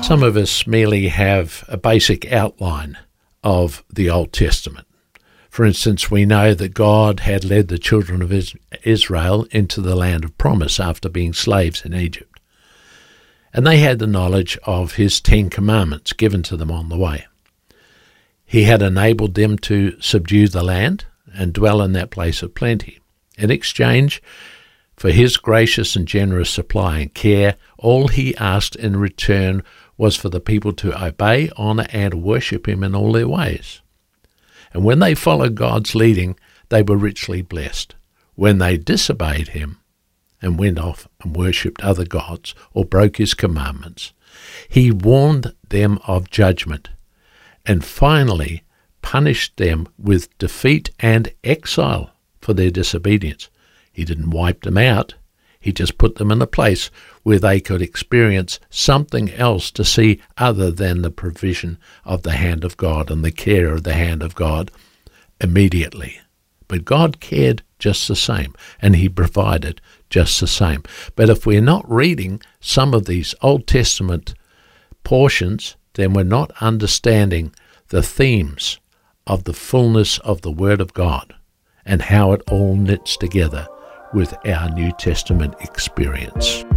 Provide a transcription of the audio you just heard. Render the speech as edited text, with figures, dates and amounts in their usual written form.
Some of us merely have a basic outline of the Old Testament. For instance, we know that God had led the children of Israel into the land of promise after being slaves in Egypt. And they had the knowledge of his 10 commandments given to them on the way. He had enabled them to subdue the land and dwell in that place of plenty. In exchange for his gracious and generous supply and care, all he asked in return was for the people to obey, honour and worship him in all their ways. And when they followed God's leading, they were richly blessed. When they disobeyed him and went off and worshipped other gods or broke his commandments, he warned them of judgment and finally punished them with defeat and exile for their disobedience. He didn't wipe them out. He just put them in a place where they could experience something else to see other than the provision of the hand of God and the care of the hand of God immediately. But God cared just the same, and he provided just the same. But if we're not reading some of these Old Testament portions, then we're not understanding the themes of the fullness of the Word of God and how it all knits together with our New Testament experience.